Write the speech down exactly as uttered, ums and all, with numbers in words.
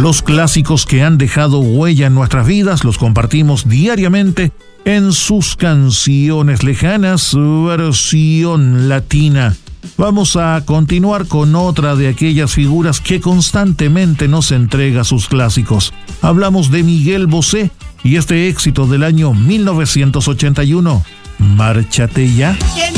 Los clásicos que han dejado huella en nuestras vidas los compartimos diariamente en sus canciones lejanas, versión latina. Vamos a continuar con otra de aquellas figuras que constantemente nos entrega sus clásicos. Hablamos de Miguel Bosé y este éxito del año mil novecientos ochenta y uno, Márchate ya.